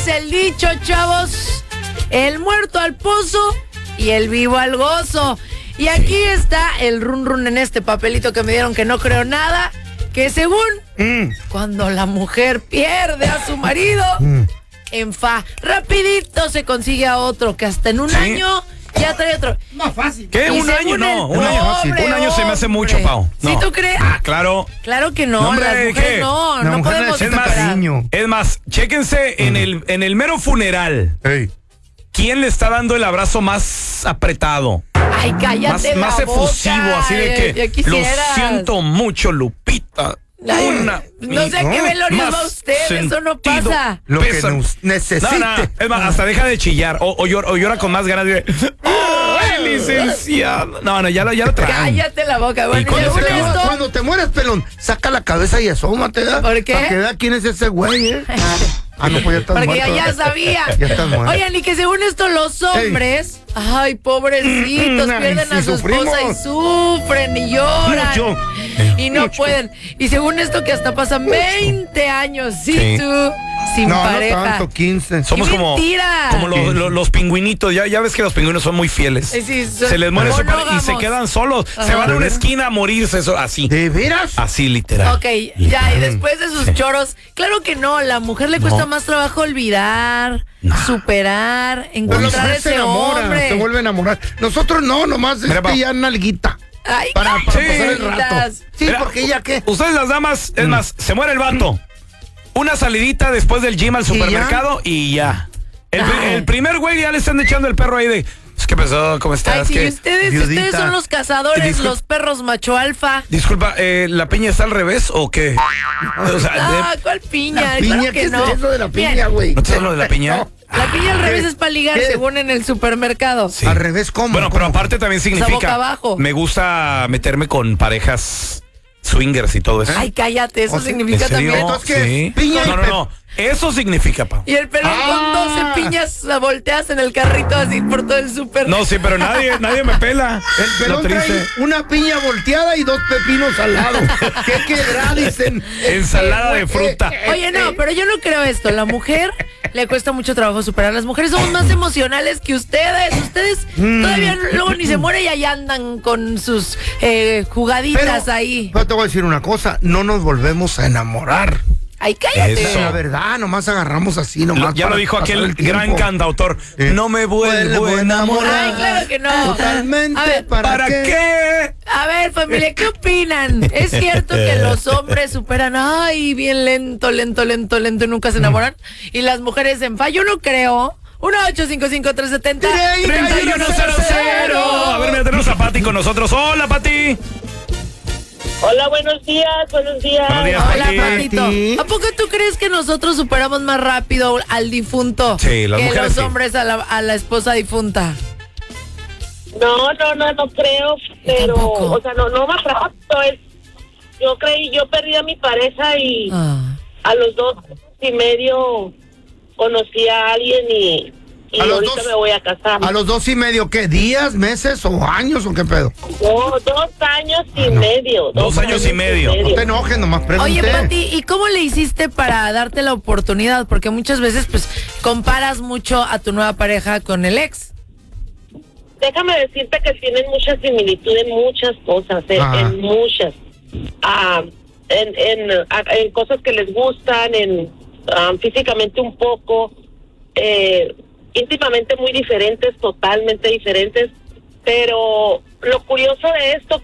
dice el dicho, chavos, el muerto al pozo y el vivo al gozo. Y aquí está el run run en este papelito que me dieron, que no creo nada, que según cuando la mujer pierde a su marido, rapidito se consigue a otro, que hasta en un año ya trae otro. Más fácil. ¿Qué? ¿Un año? No, un año se me hace mucho, Pau. No. ¿Sí tú crees? Claro. Claro que no, hombre, las mujeres ¿qué? no podemos esperar. Es más, chéquense en el mero funeral. Ey. ¿Quién le está dando el abrazo más apretado? Ay, cállate Más la efusivo, boca. así de Ya que lo quisieras. siento mucho, Lupita. Ay, no sé a qué velorio va usted, eso no pasa. Lo que necesite. No, es más, hasta deja de chillar o llora con más ganas de... ¡Ay, licenciado! No, ya lo traen. Cállate la boca. Bueno, cuando según se esto, Cuando te mueres, pelón, saca la cabeza y asómate, ¿eh? ¿Por qué? Para que vea quién es ese güey, ¿eh? No, pues ya estás porque muerto. ya sabía. Ya estás muerto. Oigan, y que según esto los hombres, ay, pobrecitos, Ay, pierden sí, a su esposa y sufren y lloran. Mucho. Y no pueden. Y según esto que hasta pasan 20 años, Sí. tú, sin pareja. No tanto, 15. Somos ¡Qué como mentira! los pingüinitos. Ya ves que los pingüinos son muy fieles. Sí, son Se les muere su pareja y monógamos. se quedan solos. Ajá. Se van a una esquina a morirse, eso, así. ¿De veras? Así, literal. Ok, ya, y después de sus choros, claro que no, la mujer le cuesta No. más trabajo olvidar, superar, Pero la encontrar mujer se ese enamora, hombre. se vuelve a enamorar. Nosotros no, nomás Mira, pa. ya nalguita. Ay, Para Sí. pasar el rato. caritas. Sí, Mira, porque ya qué. Ustedes las damas, es más, se muere el vato. Una salidita después del gym al supermercado y ya. El primer güey ya le están echando el perro ahí de... ¿Qué pasó? ¿Cómo estás? Ay, sí, ¿Qué? ustedes viudita? son los cazadores, Disculpa. los perros macho alfa. Disculpa, ¿la piña está al revés o qué? O sea, Ah, ¿cuál piña? La Claro piña, que ¿qué no. es eso de la Bien, piña, güey? ¿No te hablo de la piña? No. La piña al revés es para ligar, ¿Qué? según en el supermercado. Sí. Al revés, ¿cómo? Bueno, pero ¿Cómo? aparte también boca significa... abajo. Me gusta meterme con parejas swingers y todo eso. Ay, cállate, eso ¿Oh, sí? significa ¿En serio? también. Entonces, ¿qué? Sí. Piña y No. Eso significa, Pau. Y el pelón con 12 piñas la volteas en el carrito así por todo el súper. No, sí, pero nadie me pela. El pelón Lo triste. trae una piña volteada y 2 pepinos al lado. ¿Qué quedará? Dicen. Ensalada de fruta. Oye, no, pero yo no creo esto. La mujer le cuesta mucho trabajo superar. Las mujeres somos más emocionales que ustedes. Ustedes todavía luego ni se mueren y ahí andan con sus jugaditas ahí. Pero te voy a decir una cosa, no nos volvemos a enamorar. Ay, cállate. Eso. La verdad, nomás agarramos así, nomás. Ya lo para dijo pasar aquel el tiempo. gran cantautor. No me vuelvo a enamorar. Ay, claro que no. Totalmente. A ver, ¿Para qué? A ver, familia, ¿qué opinan? ¿Es cierto que los hombres superan, ay, bien lento, y nunca se enamoran? Y las mujeres en fa, yo no creo. 1-855-370-3100. A ver, mira, tenemos a Pati con nosotros. Hola, Pati. Hola, buenos días. Buenos días, Hola, Pati. Patito. ¿A poco tú crees que nosotros superamos más rápido al difunto Sí, las que mujeres los sí. hombres a la esposa difunta? No creo, pero, tampoco. o sea, no más rápido. Yo perdí a mi pareja y Ah. a los 2 y medio conocí a alguien y A los ahorita 2 me voy a casar. ¿A los 2 y medio qué? ¿Días, meses o años o qué pedo? No, 2 años y medio. 2 años y medio. No te enojes, nomás pregunté. Oye, Pati, ¿y cómo le hiciste para darte la oportunidad? Porque muchas veces, pues, comparas mucho a tu nueva pareja con el ex. Déjame decirte que tienen mucha similitud en muchas cosas, Ajá. en muchas. En cosas que les gustan, físicamente un poco, íntimamente muy diferentes, totalmente diferentes. Pero lo curioso de esto